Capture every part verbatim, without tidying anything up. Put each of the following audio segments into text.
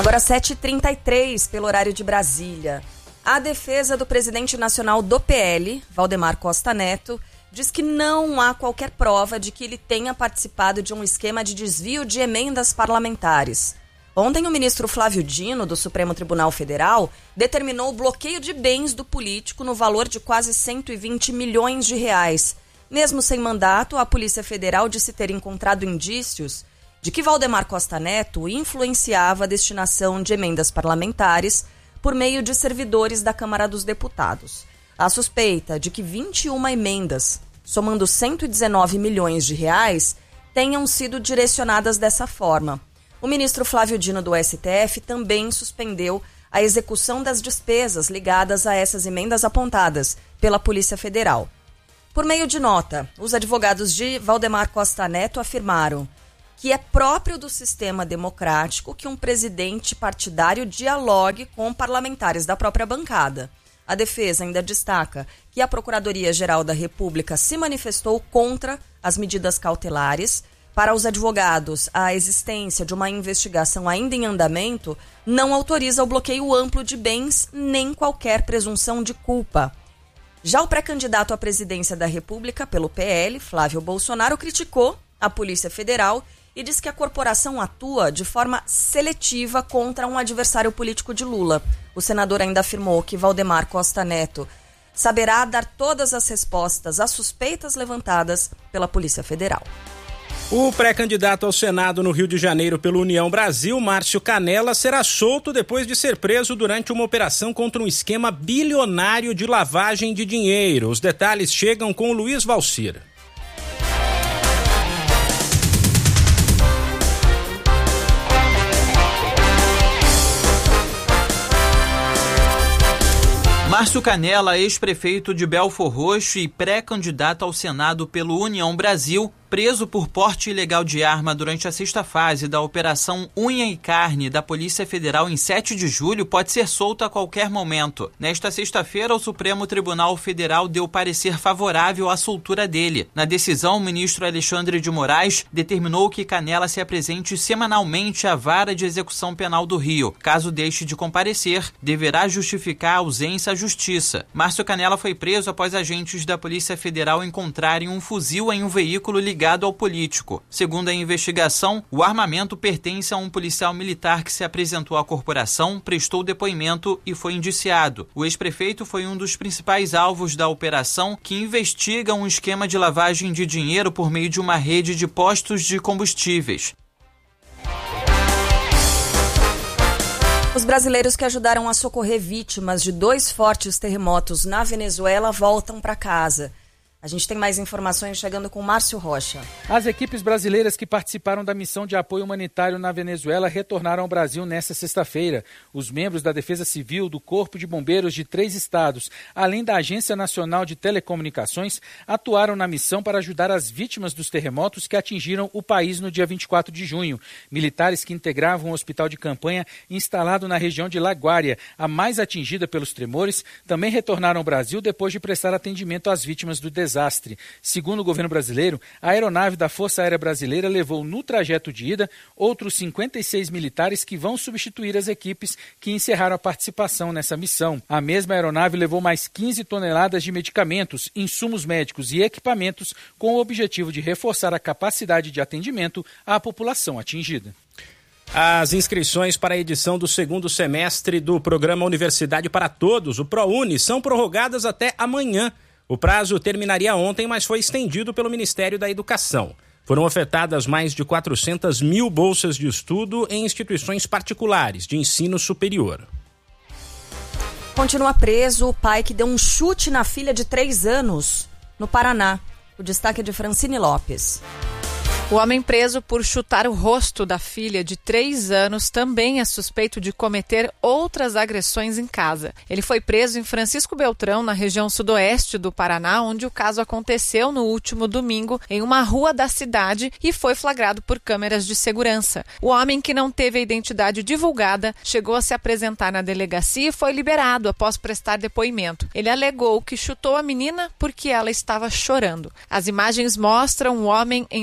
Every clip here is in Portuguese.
Agora sete e trinta e três pelo horário de Brasília. A defesa do presidente nacional do P L, Valdemar Costa Neto, diz que não há qualquer prova de que ele tenha participado de um esquema de desvio de emendas parlamentares. Ontem, o ministro Flávio Dino, do Supremo Tribunal Federal, determinou o bloqueio de bens do político no valor de quase cento e vinte milhões de reais. Mesmo sem mandato, a Polícia Federal disse ter encontrado indícios de que Valdemar Costa Neto influenciava a destinação de emendas parlamentares por meio de servidores da Câmara dos Deputados. A suspeita de que vinte e uma emendas, somando cento e dezenove milhões de reais, tenham sido direcionadas dessa forma. O ministro Flávio Dino do S T F também suspendeu a execução das despesas ligadas a essas emendas apontadas pela Polícia Federal. Por meio de nota, os advogados de Valdemar Costa Neto afirmaram que é próprio do sistema democrático que um presidente partidário dialogue com parlamentares da própria bancada. A defesa ainda destaca que a Procuradoria-Geral da República se manifestou contra as medidas cautelares. Para os advogados, a existência de uma investigação ainda em andamento não autoriza o bloqueio amplo de bens nem qualquer presunção de culpa. Já o pré-candidato à presidência da República pelo P L, Flávio Bolsonaro, criticou a Polícia Federal e diz que a corporação atua de forma seletiva contra um adversário político de Lula. O senador ainda afirmou que Valdemar Costa Neto saberá dar todas as respostas às suspeitas levantadas pela Polícia Federal. O pré-candidato ao Senado no Rio de Janeiro pelo União Brasil, Márcio Canella, será solto depois de ser preso durante uma operação contra um esquema bilionário de lavagem de dinheiro. Os detalhes chegam com o Luiz Valcir. Márcio Canella, ex-prefeito de Belfor Roxo e pré-candidato ao Senado pelo União Brasil, preso por porte ilegal de arma durante a sexta fase da Operação Unha e Carne da Polícia Federal em sete de julho, pode ser solto a qualquer momento. Nesta sexta-feira, o Supremo Tribunal Federal deu parecer favorável à soltura dele. Na decisão, o ministro Alexandre de Moraes determinou que Canella se apresente semanalmente à Vara de Execução Penal do Rio. Caso deixe de comparecer, deverá justificar a ausência à Justiça. Márcio Canella foi preso após agentes da Polícia Federal encontrarem um fuzil em um veículo ligado ligado ao político. Segundo a investigação, o armamento pertence a um policial militar que se apresentou à corporação, prestou depoimento e foi indiciado. O ex-prefeito foi um dos principais alvos da operação, que investiga um esquema de lavagem de dinheiro por meio de uma rede de postos de combustíveis. Os brasileiros que ajudaram a socorrer vítimas de dois fortes terremotos na Venezuela voltam para casa. A gente tem mais informações chegando com Márcio Rocha. As equipes brasileiras que participaram da missão de apoio humanitário na Venezuela retornaram ao Brasil nesta sexta-feira. Os membros da Defesa Civil, do Corpo de Bombeiros de três estados, além da Agência Nacional de Telecomunicações, atuaram na missão para ajudar as vítimas dos terremotos que atingiram o país no dia vinte e quatro de junho. Militares que integravam um hospital de campanha instalado na região de Laguária, a mais atingida pelos tremores, também retornaram ao Brasil depois de prestar atendimento às vítimas do desastre. Desastre. Segundo o governo brasileiro, a aeronave da Força Aérea Brasileira levou no trajeto de ida outros cinquenta e seis militares que vão substituir as equipes que encerraram a participação nessa missão. A mesma aeronave levou mais quinze toneladas de medicamentos, insumos médicos e equipamentos com o objetivo de reforçar a capacidade de atendimento à população atingida. As inscrições para a edição do segundo semestre do programa Universidade para Todos, o ProUni, são prorrogadas até amanhã. O prazo terminaria ontem, mas foi estendido pelo Ministério da Educação. Foram ofertadas mais de quatrocentas mil bolsas de estudo em instituições particulares de ensino superior. Continua preso o pai que deu um chute na filha de três anos no Paraná. O destaque é de Francine Lopes. O homem preso por chutar o rosto da filha de três anos também é suspeito de cometer outras agressões em casa. Ele foi preso em Francisco Beltrão, na região sudoeste do Paraná, onde o caso aconteceu no último domingo em uma rua da cidade e foi flagrado por câmeras de segurança. O homem, que não teve a identidade divulgada, chegou a se apresentar na delegacia e foi liberado após prestar depoimento. Ele alegou que chutou a menina porque ela estava chorando. As imagens mostram o homem em uma calçada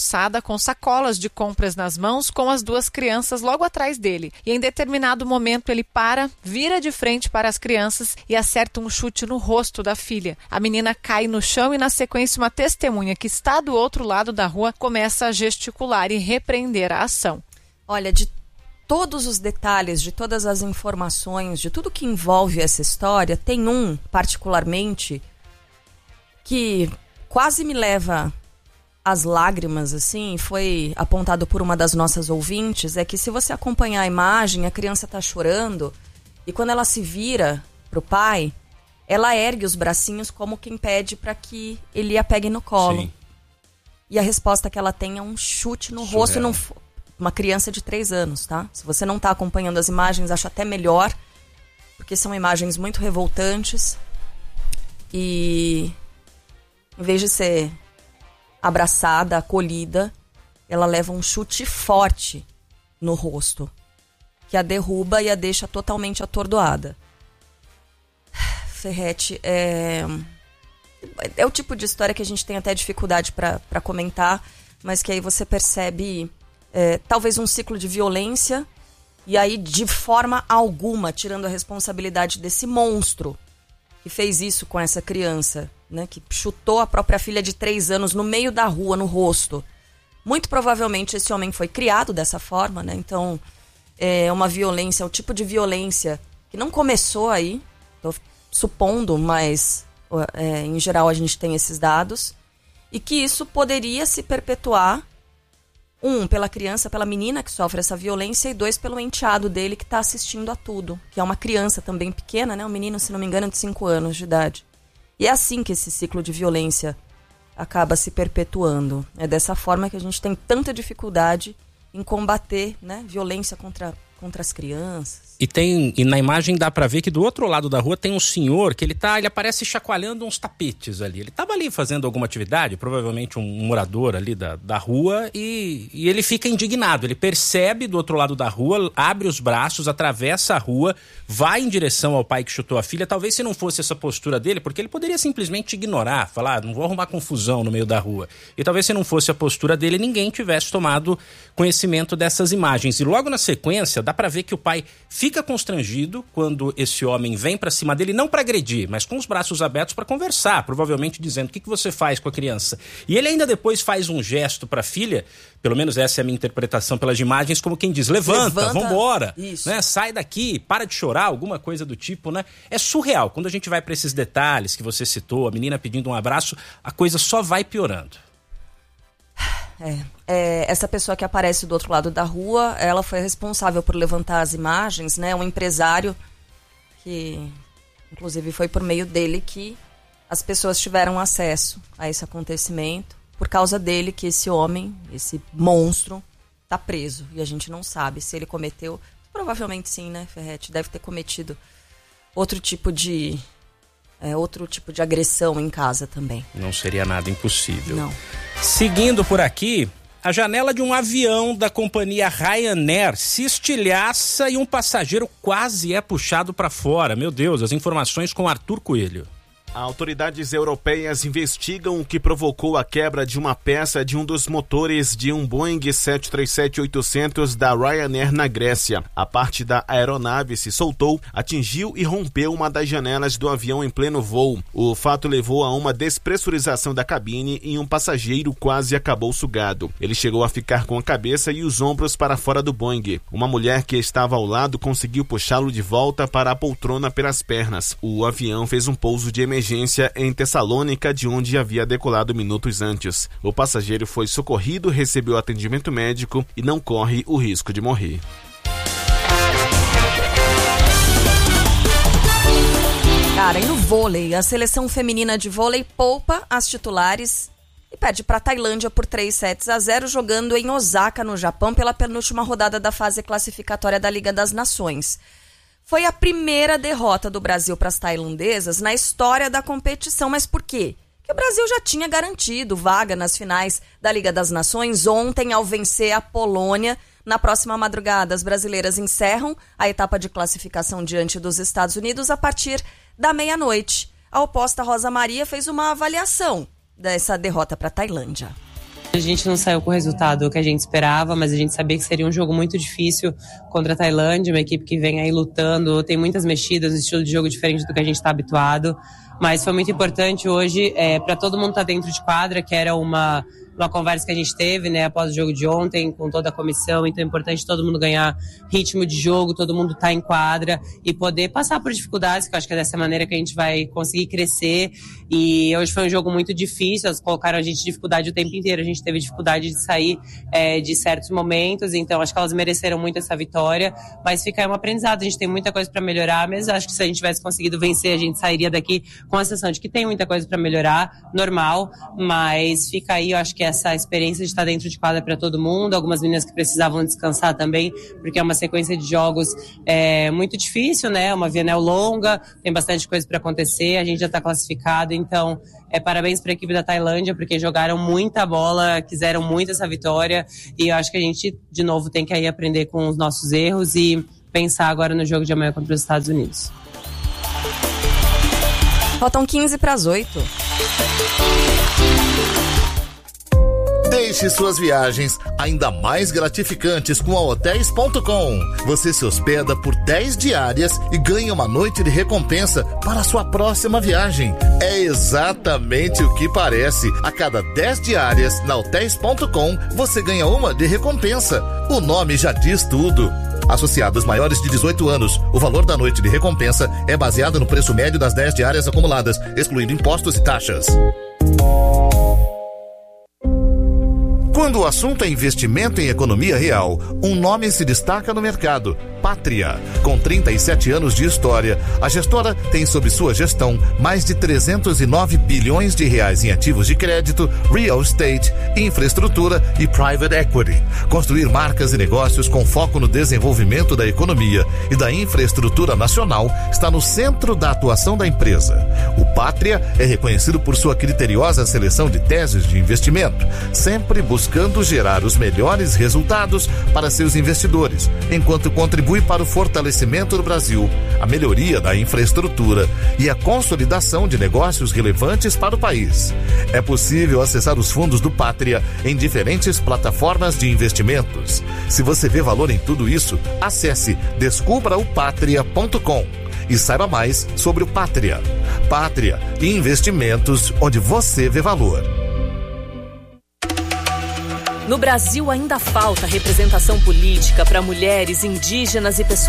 calçada com sacolas de compras nas mãos, com as duas crianças logo atrás dele. E em determinado momento ele para, vira de frente para as crianças e acerta um chute no rosto da filha. A menina cai no chão e, na sequência, uma testemunha que está do outro lado da rua começa a gesticular e repreender a ação. Olha, de todos os detalhes, de todas as informações, de tudo que envolve essa história, tem um, particularmente, que quase me leva às lágrimas, assim, foi apontado por uma das nossas ouvintes, é que se você acompanhar a imagem, a criança está chorando, e quando ela se vira pro pai, ela ergue os bracinhos como quem pede para que ele a pegue no colo. Sim. E a resposta que ela tem é um chute no Surreal. rosto, num, uma criança de três anos, tá? Se você não está acompanhando as imagens, acho até melhor, porque são imagens muito revoltantes. E em vez de ser abraçada, acolhida, ela leva um chute forte no rosto, que a derruba e a deixa totalmente atordoada. Ferretti, é... é o tipo de história que a gente tem até dificuldade para comentar, mas que aí você percebe é, talvez um ciclo de violência, e aí de forma alguma tirando a responsabilidade desse monstro que fez isso com essa criança, né, que chutou a própria filha de três anos no meio da rua, no rosto. Muito provavelmente esse homem foi criado dessa forma, né? Então é uma violência, é o tipo de violência que não começou aí, tô supondo, mas é, em geral a gente tem esses dados, e que isso poderia se perpetuar, um, pela criança, pela menina que sofre essa violência, e dois, pelo enteado dele que está assistindo a tudo, que é uma criança também pequena, né? Um menino, se não me engano, de cinco anos de idade. E é assim que esse ciclo de violência acaba se perpetuando. É dessa forma que a gente tem tanta dificuldade em combater, né, violência contra, contra as crianças. E, tem, e na imagem dá pra ver que do outro lado da rua tem um senhor que ele tá, ele aparece chacoalhando uns tapetes ali. Ele tava ali fazendo alguma atividade, provavelmente um morador ali da, da rua, e, e ele fica indignado. Ele percebe do outro lado da rua, abre os braços, atravessa a rua, vai em direção ao pai que chutou a filha. Talvez se não fosse essa postura dele, porque ele poderia simplesmente ignorar, falar, não vou arrumar confusão no meio da rua. E talvez se não fosse a postura dele, ninguém tivesse tomado conhecimento dessas imagens. E logo na sequência, dá pra ver que o pai fica constrangido quando esse homem vem pra cima dele, não pra agredir, mas com os braços abertos pra conversar, provavelmente dizendo, o que, que você faz com a criança? E ele ainda depois faz um gesto pra filha, pelo menos essa é a minha interpretação pelas imagens, como quem diz, levanta, levanta vambora, né? Sai daqui, para de chorar, alguma coisa do tipo, né? É surreal. Quando a gente vai pra esses detalhes que você citou, a menina pedindo um abraço, a coisa só vai piorando. É, é, essa pessoa que aparece do outro lado da rua, ela foi responsável por levantar as imagens, né? Um empresário que, inclusive, foi por meio dele que as pessoas tiveram acesso a esse acontecimento. Por causa dele que esse homem, esse monstro, tá preso. E a gente não sabe se ele cometeu... Provavelmente sim, né, Ferretti? Deve ter cometido outro tipo de... É, outro tipo de agressão em casa também. Não seria nada impossível. Não. Seguindo por aqui, a janela de um avião da companhia Ryanair se estilhaça e um passageiro quase é puxado para fora. Meu Deus, as informações com Arthur Coelho. Autoridades europeias investigam o que provocou a quebra de uma peça de um dos motores de um Boeing sete três sete oitocentos da Ryanair na Grécia. A parte da aeronave se soltou, atingiu e rompeu uma das janelas do avião em pleno voo. O fato levou a uma despressurização da cabine e um passageiro quase acabou sugado. Ele chegou a ficar com a cabeça e os ombros para fora do Boeing. Uma mulher que estava ao lado conseguiu puxá-lo de volta para a poltrona pelas pernas. O avião fez um pouso de emergência em Tessalônica, de onde havia decolado minutos antes. O passageiro foi socorrido, recebeu atendimento médico e não corre o risco de morrer. Cara, e no vôlei, a seleção feminina de vôlei poupa as titulares e perde para a Tailândia por três sets a zero, jogando em Osaka, no Japão, pela penúltima rodada da fase classificatória da Liga das Nações. Foi a primeira derrota do Brasil para as tailandesas na história da competição. Mas por quê? Porque o Brasil já tinha garantido vaga nas finais da Liga das Nações ontem ao vencer a Polônia. Na próxima madrugada, as brasileiras encerram a etapa de classificação diante dos Estados Unidos a partir da meia-noite. A oposta Rosa Maria fez uma avaliação dessa derrota para a Tailândia. A gente não saiu com o resultado que a gente esperava, mas a gente sabia que seria um jogo muito difícil contra a Tailândia, uma equipe que vem aí lutando, tem muitas mexidas, um estilo de jogo diferente do que a gente está habituado. Mas foi muito importante hoje é, para todo mundo estar tá dentro de quadra, que era uma, uma conversa que a gente teve, né, após o jogo de ontem, com toda a comissão. Então é importante todo mundo ganhar ritmo de jogo, todo mundo estar tá em quadra e poder passar por dificuldades, que eu acho que é dessa maneira que a gente vai conseguir crescer. E hoje foi um jogo muito difícil, eles colocaram a gente em dificuldade o tempo inteiro, a gente teve dificuldade de sair é, de certos momentos, então acho que elas mereceram muito essa vitória, mas fica aí um aprendizado, a gente tem muita coisa para melhorar, mas acho que se a gente tivesse conseguido vencer, a gente sairia daqui com a sensação de que tem muita coisa para melhorar, normal, mas fica aí, eu acho que essa experiência de estar dentro de quadra para todo mundo, algumas meninas que precisavam descansar também, porque é uma sequência de jogos é, muito difícil, né, uma Vienel longa, tem bastante coisa para acontecer, a gente já está classificado, então é, parabéns para a equipe da Tailândia, porque jogaram muita bola, quiseram muito essa vitória, e eu acho que a gente, de novo, tem que aí aprender com os nossos erros e pensar agora no jogo de amanhã contra os Estados Unidos. Faltam quinze para as oito. Deixe suas viagens ainda mais gratificantes com a hotéis ponto com. Você se hospeda por dez diárias e ganha uma noite de recompensa para a sua próxima viagem. É exatamente o que parece. A cada dez diárias na hotéis ponto com, você ganha uma de recompensa. O nome já diz tudo. Associados maiores de dezoito anos, o valor da noite de recompensa é baseado no preço médio das dez diárias acumuladas, excluindo impostos e taxas. Quando o assunto é investimento em economia real, um nome se destaca no mercado: Pátria. Com trinta e sete anos de história, a gestora tem sob sua gestão mais de trezentos e nove bilhões de reais em ativos de crédito, real estate, infraestrutura e private equity. Construir marcas e negócios com foco no desenvolvimento da economia e da infraestrutura nacional está no centro da atuação da empresa. O Pátria é reconhecido por sua criteriosa seleção de teses de investimento, sempre buscando gerar os melhores resultados para seus investidores, enquanto contribui para o fortalecimento do Brasil, a melhoria da infraestrutura e a consolidação de negócios relevantes para o país. É possível acessar os fundos do Pátria em diferentes plataformas de investimentos. Se você vê valor em tudo isso, acesse descubra o pátria ponto com e saiba mais sobre o Pátria. Pátria, investimentos onde você vê valor. No Brasil ainda falta representação política para mulheres, indígenas e pessoas